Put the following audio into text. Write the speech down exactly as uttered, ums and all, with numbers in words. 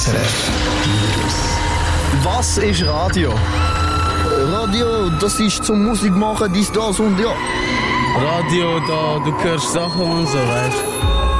Was ist Radio? Radio, das ist zum Musik machen, dies, das und ja. Radio, da du hörst Sachen und so, weißt du.